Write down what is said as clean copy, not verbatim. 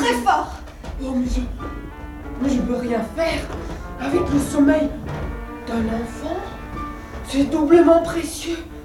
très fort. Oh, mais je peux rien faire avec le sommeil d'un enfant. C'est doublement précieux.